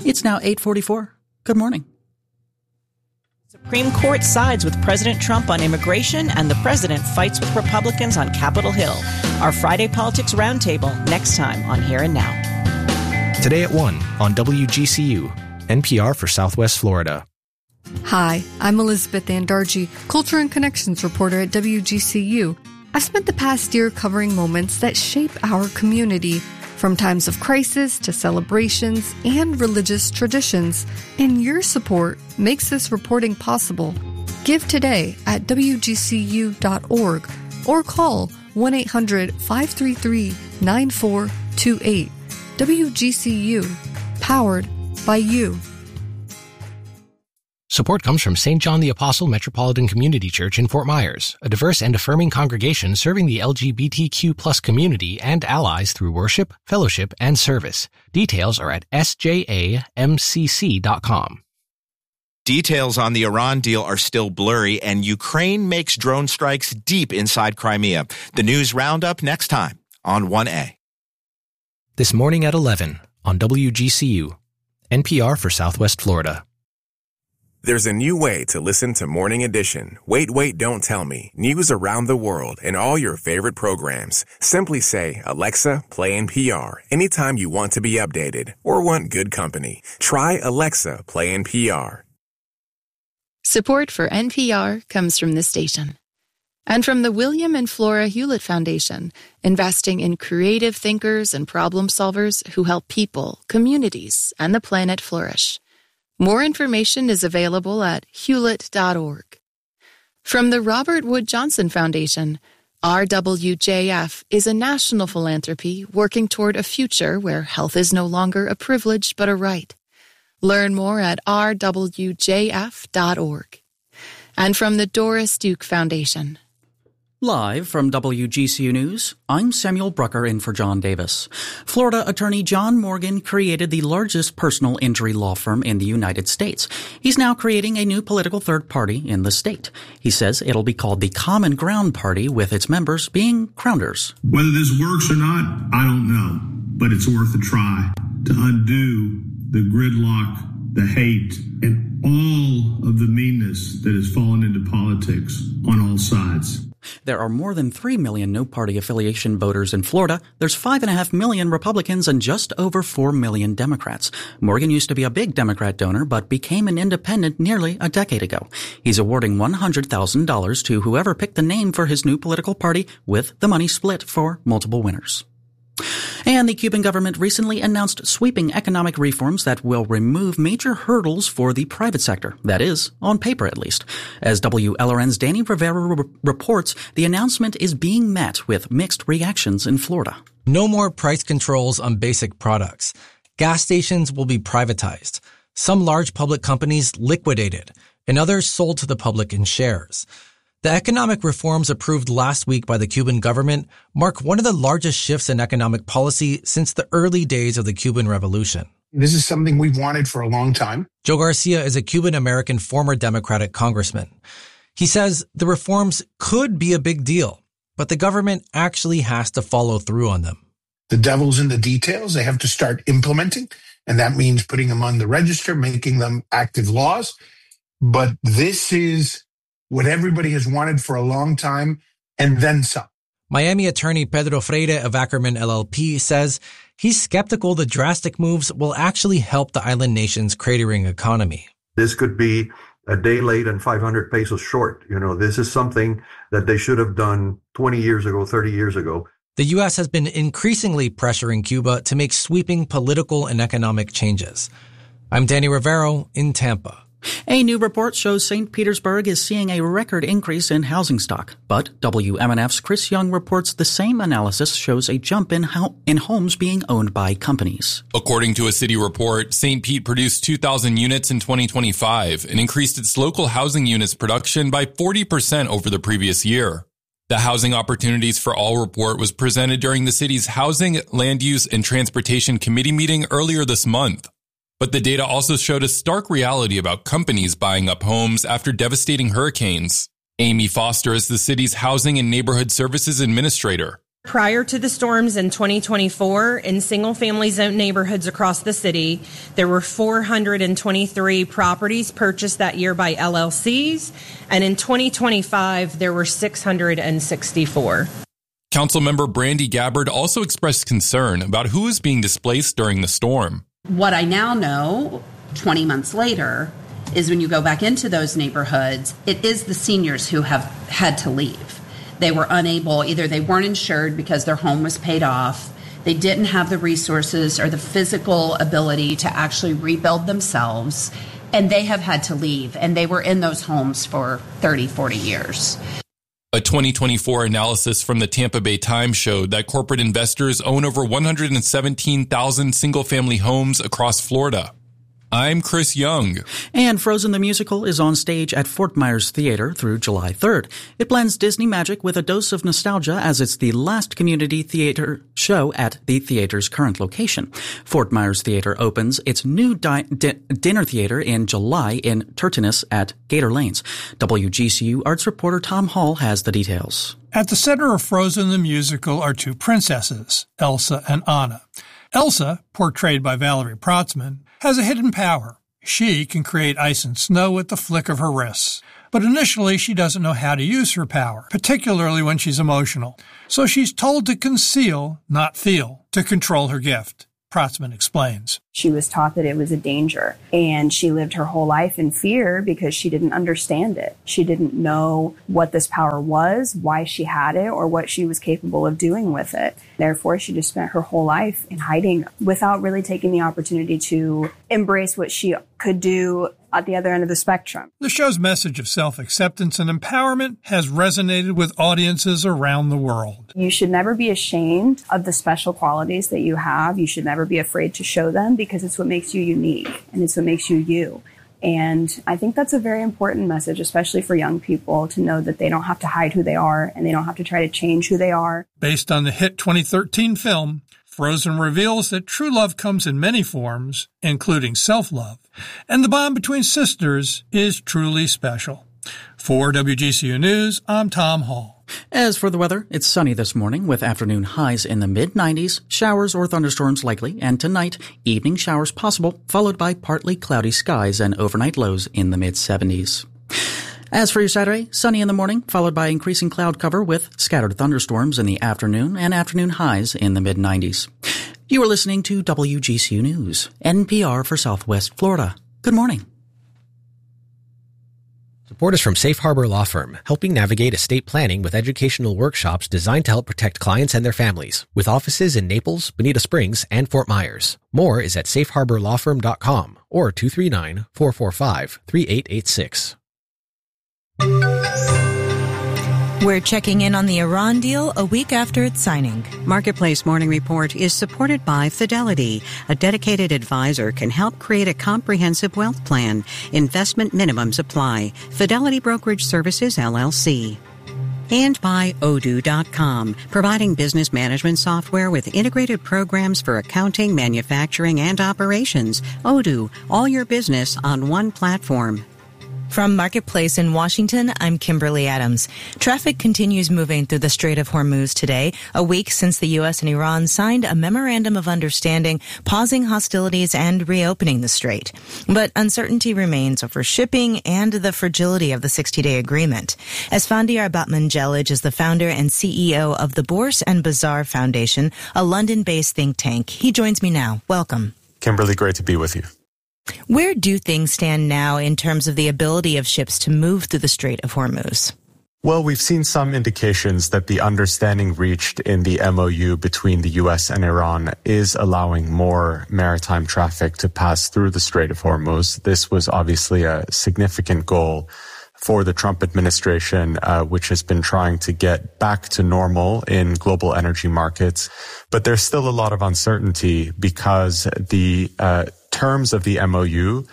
It's now 8:44. Good morning. Supreme Court sides with President Trump on immigration, and the president fights with Republicans on Capitol Hill. Our Friday Politics Roundtable next time on Here and Now. Today at 1 on WGCU, NPR for Southwest Florida. Hi, I'm Elizabeth Andarji, Culture and Connections reporter at WGCU. I've spent the past year covering moments that shape our community, from times of crisis to celebrations and religious traditions. And your support makes this reporting possible. Give today at WGCU.org or call 1-800-533-9428. WGCU, powered by you. Support comes from St. John the Apostle Metropolitan Community Church in Fort Myers, a diverse and affirming congregation serving the LGBTQ+ community and allies through worship, fellowship, and service. Details are at sjamcc.com. Details on the Iran deal are still blurry, and Ukraine makes drone strikes deep inside Crimea. The news roundup next time on 1A. This morning at 11 on WGCU, NPR for Southwest Florida. There's a new way to listen to Morning Edition. Wait, don't tell me. News around the world and all your favorite programs. Simply say, Alexa, play NPR anytime you want to be updated or want good company. Try Alexa, play NPR. Support for NPR comes from this station. And from the William and Flora Hewlett Foundation, investing in creative thinkers and problem solvers who help people, communities, and the planet flourish. More information is available at hewlett.org. From the Robert Wood Johnson Foundation, RWJF is a national philanthropy working toward a future where health is no longer a privilege but a right. Learn more at rwjf.org. And from the Doris Duke Foundation. Live from WGCU News, I'm Samuel Brucker in for John Davis. Florida attorney John Morgan created the largest personal injury law firm in the United States. He's now creating a new political third party in the state. He says it'll be called the Common Ground Party, with its members being Grounders. Whether this works or not, I don't know, but it's worth a try to undo the gridlock, the hate, and all of the meanness that has fallen into politics on all sides. There are more than 3 million no-party affiliation voters in Florida. There's 5.5 million Republicans and just over 4 million Democrats. Morgan used to be a big Democrat donor, but became an independent nearly a decade ago. He's awarding $100,000 to whoever picked the name for his new political party, with the money split for multiple winners. And the Cuban government recently announced sweeping economic reforms that will remove major hurdles for the private sector. That is, on paper at least. As WLRN's Danny Rivera reports, the announcement is being met with mixed reactions in Florida. No more price controls on basic products. Gas stations will be privatized. Some large public companies liquidated, and others sold to the public in shares. The economic reforms approved last week by the Cuban government mark one of the largest shifts in economic policy since the early days of the Cuban Revolution. This is something we've wanted for a long time. Joe Garcia is a Cuban-American former Democratic congressman. He says the reforms could be a big deal, but the government actually has to follow through on them. The devil's in the details. They have to start implementing, and that means putting them on the register, making them active laws. But this is what everybody has wanted for a long time, and then some. Miami attorney Pedro Freire of Ackerman LLP says he's skeptical the drastic moves will actually help the island nation's cratering economy. This could be a day late and 500 pesos short. This is something that they should have done 20 years ago, 30 years ago. The U.S. has been increasingly pressuring Cuba to make sweeping political and economic changes. I'm Danny Rivero in Tampa. A new report shows St. Petersburg is seeing a record increase in housing stock. But WMNF's Chris Young reports the same analysis shows a jump in homes being owned by companies. According to a city report, St. Pete produced 2,000 units in 2025 and increased its local housing units production by 40% over the previous year. The Housing Opportunities for All report was presented during the city's Housing, Land Use, and Transportation Committee meeting earlier this month. But the data also showed a stark reality about companies buying up homes after devastating hurricanes. Amy Foster is the city's Housing and Neighborhood Services Administrator. Prior to the storms in 2024, in single-family zone neighborhoods across the city, there were 423 properties purchased that year by LLCs, and in 2025, there were 664. Councilmember Brandy Gabbard also expressed concern about who is being displaced during the storm. What I now know, 20 months later, is when you go back into those neighborhoods, it is the seniors who have had to leave. They were unable, either they weren't insured because their home was paid off, they didn't have the resources or the physical ability to actually rebuild themselves, and they have had to leave, and they were in those homes for 30, 40 years. A 2024 analysis from the Tampa Bay Times showed that corporate investors own over 117,000 single-family homes across Florida. I'm Chris Young. And Frozen the Musical is on stage at Fort Myers Theater through July 3rd. It blends Disney magic with a dose of nostalgia as it's the last community theater show at the theater's current location. Fort Myers Theater opens its new dinner theater in July in Tertinus at Gator Lanes. WGCU arts reporter Tom Hall has the details. At the center of Frozen the Musical are two princesses, Elsa and Anna. Elsa, portrayed by Valerie Protzman, has a hidden power. She can create ice and snow with the flick of her wrists. But initially, she doesn't know how to use her power, particularly when she's emotional. So she's told to conceal, not feel, to control her gift. Protzman explains. She was taught that it was a danger, and she lived her whole life in fear because she didn't understand it. She didn't know what this power was, why she had it, or what she was capable of doing with it. Therefore, she just spent her whole life in hiding without really taking the opportunity to embrace what she could do at the other end of the spectrum. The show's message of self-acceptance and empowerment has resonated with audiences around the world. You should never be ashamed of the special qualities that you have. You should never be afraid to show them because it's what makes you unique and it's what makes you you. And I think that's a very important message, especially for young people, to know that they don't have to hide who they are and they don't have to try to change who they are. Based on the hit 2013 film, Frozen reveals that true love comes in many forms, including self-love, and the bond between sisters is truly special. For WGCU News, I'm Tom Hall. As for the weather, it's sunny this morning with afternoon highs in the mid-90s, showers or thunderstorms likely, and tonight, evening showers possible, followed by partly cloudy skies and overnight lows in the mid-70s. As for your Saturday, sunny in the morning, followed by increasing cloud cover with scattered thunderstorms in the afternoon and afternoon highs in the mid-90s. You are listening to WGCU News, NPR for Southwest Florida. Good morning. Support is from Safe Harbor Law Firm, helping navigate estate planning with educational workshops designed to help protect clients and their families, with offices in Naples, Bonita Springs, and Fort Myers. More is at safeharborlawfirm.com or 239-445-3886. We're checking in on the Iran deal a week after its signing. Marketplace Morning Report is supported by Fidelity. A dedicated advisor can help create a comprehensive wealth plan. Investment minimums apply. Fidelity Brokerage Services, LLC. And by Odoo.com, providing business management software with integrated programs for accounting, manufacturing, and operations. Odoo, all your business on one platform. From Marketplace in Washington, I'm Kimberly Adams. Traffic continues moving through the Strait of Hormuz today, a week since the U.S. and Iran signed a memorandum of understanding, pausing hostilities and reopening the strait. But uncertainty remains over shipping and the fragility of the 60-day agreement. Esfandiar Batmangelij is the founder and CEO of the Bourse and Bazaar Foundation, a London-based think tank. He joins me now. Welcome. Kimberly, great to be with you. Where do things stand now in terms of the ability of ships to move through the Strait of Hormuz? Well, we've seen some indications that the understanding reached in the MOU between the U.S. and Iran is allowing more maritime traffic to pass through the Strait of Hormuz. This was obviously a significant goal for the Trump administration, which has been trying to get back to normal in global energy markets. But there's still a lot of uncertainty because the terms of the MOU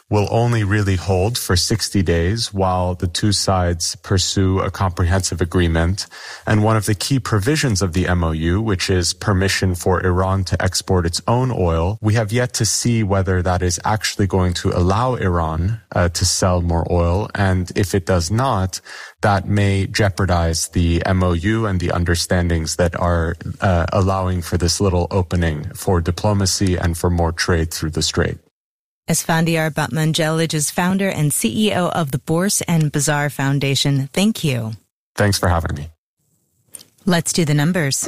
will only really hold for 60 days while the two sides pursue a comprehensive agreement. And one of the key provisions of the MOU, which is permission for Iran to export its own oil, we have yet to see whether that is actually going to allow Iran to sell more oil. And if it does not, that may jeopardize the MOU and the understandings that are allowing for this little opening for diplomacy and for more trade through the strait. Esfandiar Batmanjelic is founder and CEO of the Bourse and Bazaar Foundation. Thank you. Thanks for having me. Let's do the numbers.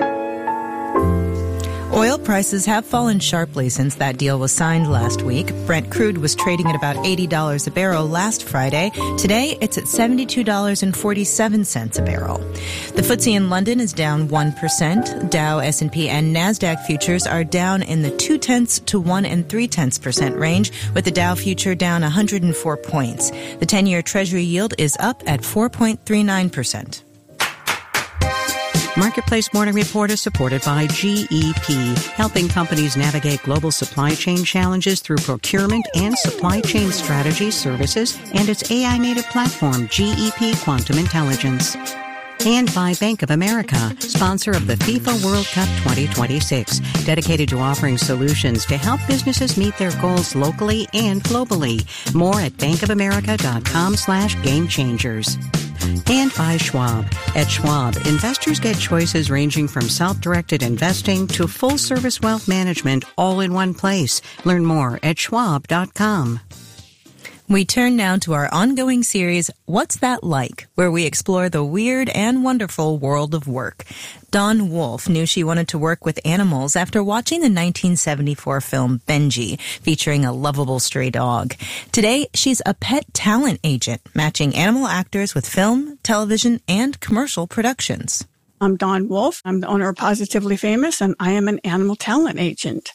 Oil prices have fallen sharply since that deal was signed last week. Brent crude was trading at about $80 a barrel last Friday. Today, it's at $72.47 a barrel. The FTSE in London is down 1%. Dow, S&P, and NASDAQ futures are down in the 0.2 to 1 0.3% range, with the Dow future down 104 points. The 10-year Treasury yield is up at 4.39%. Marketplace Morning Report is supported by GEP, helping companies navigate global supply chain challenges through procurement and supply chain strategy services, and its AI-native platform, GEP Quantum Intelligence. And by Bank of America, sponsor of the FIFA World Cup 2026, dedicated to offering solutions to help businesses meet their goals locally and globally. More at bankofamerica.com/gamechangers. And by Schwab. At Schwab, investors get choices ranging from self-directed investing to full-service wealth management all in one place. Learn more at schwab.com. We turn now to our ongoing series, What's That Like?, where we explore the weird and wonderful world of work. Dawn Wolfe knew she wanted to work with animals after watching the 1974 film Benji, featuring a lovable stray dog. Today, she's a pet talent agent, matching animal actors with film, television, and commercial productions. I'm Dawn Wolfe. I'm the owner of Positively Famous, and I am an animal talent agent.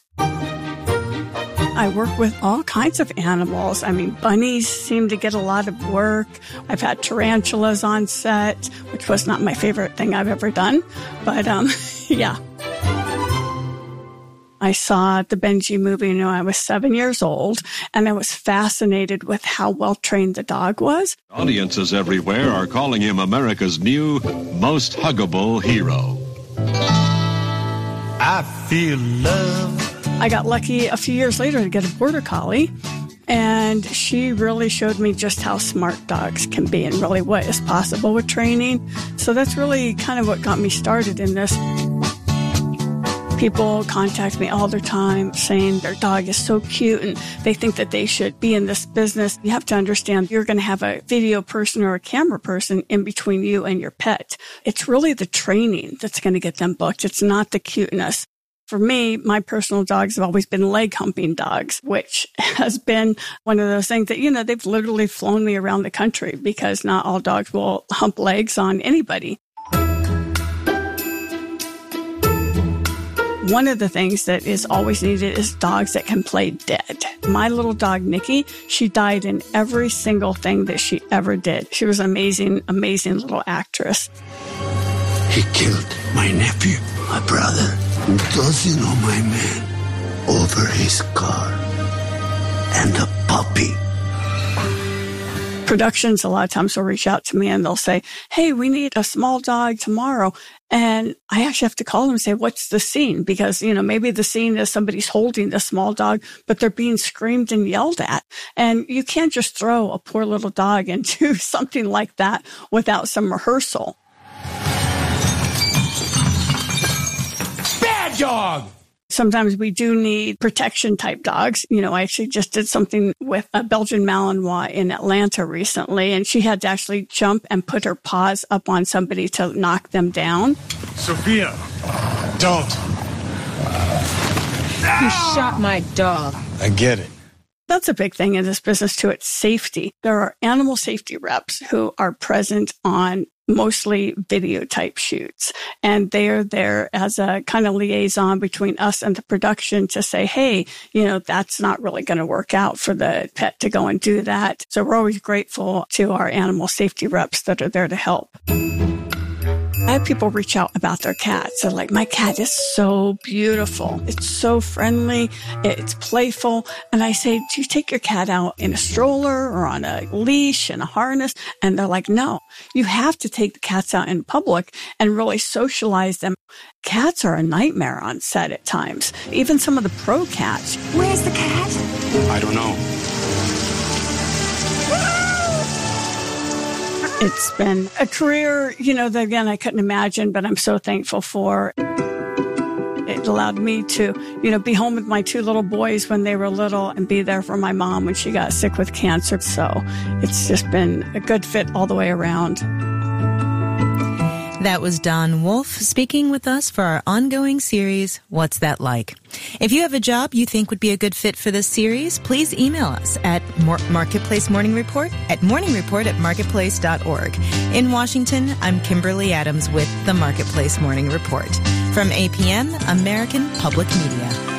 I work with all kinds of animals. I mean, bunnies seem to get a lot of work. I've had tarantulas on set, which was not my favorite thing I've ever done. But, yeah. I saw the Benji movie when I was 7 years old, and I was fascinated with how well-trained the dog was. Audiences everywhere are calling him America's new, most huggable hero. I feel love. I got lucky a few years later to get a border collie, and she really showed me just how smart dogs can be and really what is possible with training. So that's really kind of what got me started in this. People contact me all the time saying their dog is so cute and they think that they should be in this business. You have to understand you're going to have a video person or a camera person in between you and your pet. It's really the training that's going to get them booked. It's not the cuteness. For me, my personal dogs have always been leg humping dogs, which has been one of those things that, they've literally flown me around the country because not all dogs will hump legs on anybody. One of the things that is always needed is dogs that can play dead. My little dog, Nikki, she died in every single thing that she ever did. She was an amazing, amazing little actress. He killed my nephew, my brother, and doesn't know my man over his car and a puppy. Productions a lot of times will reach out to me and they'll say, hey, we need a small dog tomorrow. And I actually have to call them and say, what's the scene? Because, maybe the scene is somebody's holding the small dog, but they're being screamed and yelled at. And you can't just throw a poor little dog into something like that without some rehearsal. Bad dog! Sometimes we do need protection type dogs. I actually just did something with a Belgian Malinois in Atlanta recently, and she had to actually jump and put her paws up on somebody to knock them down. Sophia, don't. You shot my dog. I get it. That's a big thing in this business too. It's safety. There are animal safety reps who are present on mostly video type shoots. And they are there as a kind of liaison between us and the production to say, hey, that's not really going to work out for the pet to go and do that. So we're always grateful to our animal safety reps that are there to help. I have people reach out about their cats. They're like, my cat is so beautiful. It's so friendly. It's playful. And I say, do you take your cat out in a stroller or on a leash and a harness? And they're like, no, you have to take the cats out in public and really socialize them. Cats are a nightmare on set at times. Even some of the pro cats. Where's the cat? I don't know. It's been a career, that again, I couldn't imagine, but I'm so thankful for. It allowed me to, be home with my 2 little boys when they were little and be there for my mom when she got sick with cancer. So it's just been a good fit all the way around. That was Don Wolf speaking with us for our ongoing series, What's That Like? If you have a job you think would be a good fit for this series, please email us at Marketplace Morning Report at morningreport@marketplace.org. In Washington, I'm Kimberly Adams with the Marketplace Morning Report. From APM, American Public Media.